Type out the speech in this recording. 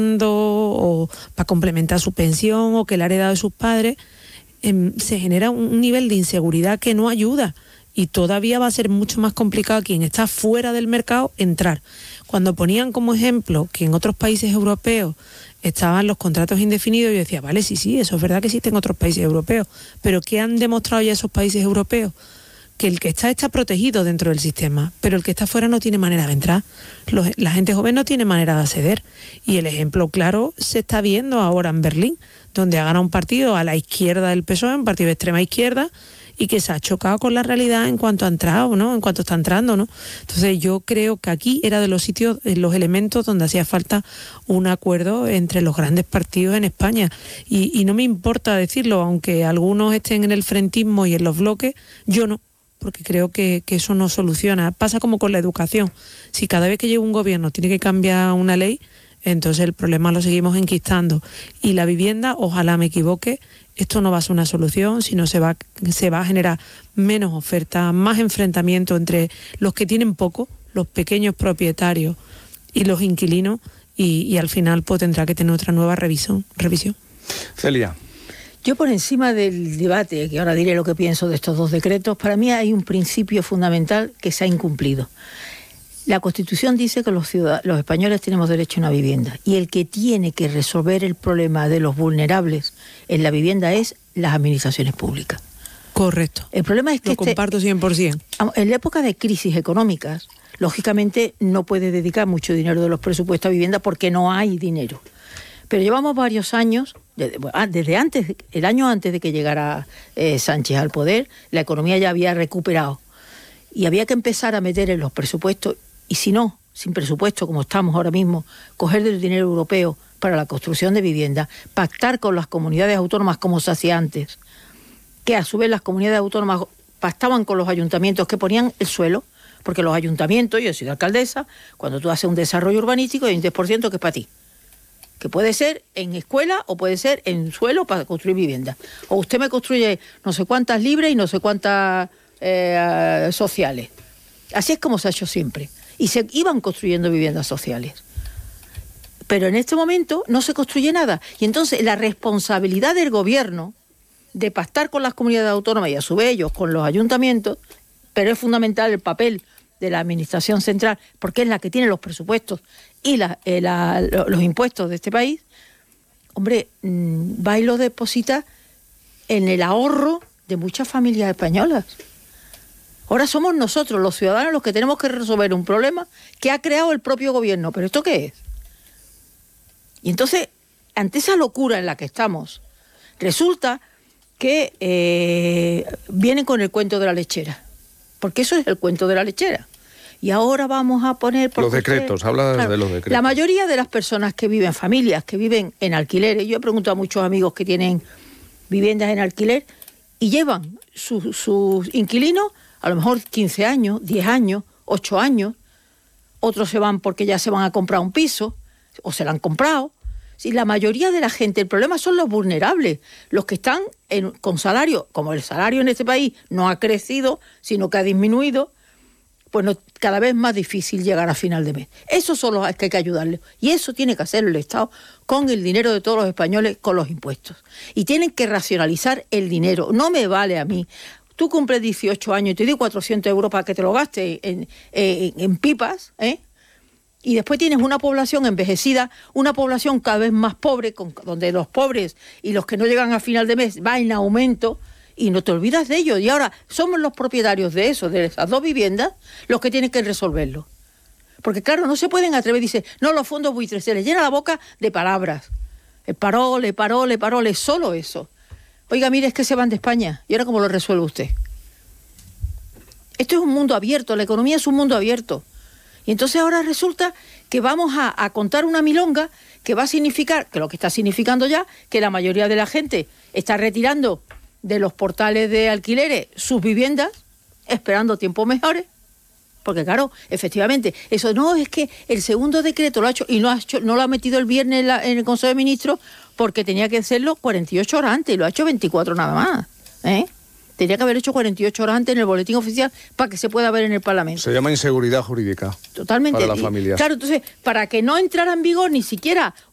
o para complementar su pensión o que le ha heredado de sus padres, se genera un nivel de inseguridad que no ayuda. Y todavía va a ser mucho más complicado a quien está fuera del mercado entrar. Cuando ponían como ejemplo que en otros países europeos estaban los contratos indefinidos, yo decía, vale, sí, eso es verdad que existen otros países europeos, pero ¿qué han demostrado ya esos países europeos? Que el que está protegido dentro del sistema, pero el que está fuera no tiene manera de entrar. La gente joven no tiene manera de acceder. Y el ejemplo claro se está viendo ahora en Berlín, donde ha ganado un partido a la izquierda del PSOE, un partido de extrema izquierda, y que se ha chocado con la realidad en cuanto ha entrado, ¿no? En cuanto está entrando, ¿no? Entonces yo creo que aquí era de los sitios, los elementos donde hacía falta un acuerdo entre los grandes partidos en España. Y no me importa decirlo, aunque algunos estén en el frentismo y en los bloques, yo no, porque creo que eso no soluciona. Pasa como con la educación. Si cada vez que llega un gobierno tiene que cambiar una ley, entonces el problema lo seguimos enquistando. Y la vivienda, ojalá me equivoque, esto no va a ser una solución, sino se va a generar menos oferta, más enfrentamiento entre los que tienen poco, los pequeños propietarios y los inquilinos, y al final pues tendrá que tener otra nueva revisión. Celia. Yo, por encima del debate, que ahora diré lo que pienso de estos dos decretos, para mí hay un principio fundamental que se ha incumplido. La Constitución dice que los españoles tenemos derecho a una vivienda, y el que tiene que resolver el problema de los vulnerables en la vivienda es las administraciones públicas. Correcto. El problema es que... Lo comparto 100%. En la época de crisis económicas, lógicamente no puede dedicar mucho dinero de los presupuestos a vivienda porque no hay dinero. Pero llevamos varios años, desde antes, el año antes de que llegara Sánchez al poder, la economía ya había recuperado. Y había que empezar a meter en los presupuestos, y si no, sin presupuesto, como estamos ahora mismo, coger del dinero europeo para la construcción de vivienda, pactar con las comunidades autónomas como se hacía antes, que a su vez las comunidades autónomas pactaban con los ayuntamientos que ponían el suelo, porque los ayuntamientos, yo he sido alcaldesa, cuando tú haces un desarrollo urbanístico hay un 10% que es para ti, que puede ser en escuela o puede ser en suelo para construir vivienda. O usted me construye no sé cuántas libres y no sé cuántas sociales. Así es como se ha hecho siempre. Y se iban construyendo viviendas sociales. Pero en este momento no se construye nada. Y entonces la responsabilidad del gobierno de pactar con las comunidades autónomas y a su vez ellos con los ayuntamientos, pero es fundamental el papel de la administración central, porque es la que tiene los presupuestos y los impuestos de este país, hombre, va y lo deposita en el ahorro de muchas familias españolas. Ahora somos nosotros, los ciudadanos, los que tenemos que resolver un problema que ha creado el propio gobierno. ¿Pero esto qué es? Y entonces, ante esa locura en la que estamos, resulta que vienen con el cuento de la lechera. Porque eso es el cuento de la lechera. Y ahora vamos a poner... Los decretos, habla de los decretos. La mayoría de las personas que viven, familias que viven en alquileres, yo he preguntado a muchos amigos que tienen viviendas en alquiler y llevan sus inquilinos a lo mejor 15 años, 10 años, 8 años. Otros se van porque ya se van a comprar un piso o se lo han comprado. Si la mayoría de la gente, el problema son los vulnerables, los que están con salario, como el salario en este país no ha crecido, sino que ha disminuido, pues cada vez más difícil llegar a final de mes. Esos son los que hay que ayudarles. Y eso tiene que hacer el Estado con el dinero de todos los españoles, con los impuestos. Y tienen que racionalizar el dinero. No me vale a mí. Tú cumples 18 años y te doy 400 euros para que te lo gastes en pipas, y después tienes una población envejecida, una población cada vez más pobre, donde los pobres y los que no llegan a final de mes va en aumento, y no te olvidas de ellos. Y ahora somos los propietarios de eso, de esas dos viviendas, los que tienen que resolverlo. Porque claro, no se pueden atrever, dice, no, los fondos buitres, se les llena la boca de palabras. Parole, solo eso. Oiga, mire, es que se van de España. ¿Y ahora cómo lo resuelve usted? Esto es un mundo abierto, la economía es un mundo abierto. Y entonces ahora resulta que vamos a contar una milonga que va a significar, que lo que está significando ya, que la mayoría de la gente está retirando de los portales de alquileres sus viviendas, esperando tiempos mejores. Porque claro, efectivamente, eso no es que el segundo decreto lo ha hecho y no lo ha metido el viernes en el Consejo de Ministros porque tenía que hacerlo 48 horas antes y lo ha hecho 24 nada más. Tenía que haber hecho 48 horas antes en el boletín oficial para que se pueda ver en el Parlamento. Se llama inseguridad jurídica. Totalmente. Para las familias. Claro, entonces, para que no entrara en vigor ni siquiera